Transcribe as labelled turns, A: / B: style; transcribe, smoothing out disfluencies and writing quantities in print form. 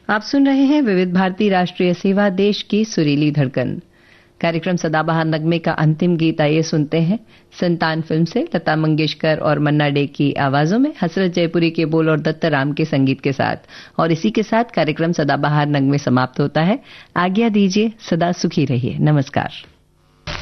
A: आप सुन रहे हैं विविध भारती राष्ट्रीय सेवा, देश की सुरीली धड़कन। कार्यक्रम सदाबहार नगमे का अंतिम गीत आइए सुनते हैं। संतान फिल्म से लता मंगेशकर और मन्ना डे की आवाजों में हसरत जयपुरी के बोल और दत्त राम के संगीत के साथ। और इसी के साथ कार्यक्रम सदाबहार नगमे समाप्त होता है। आज्ञा दीजिए, सदा सुखी रहिए। नमस्कार।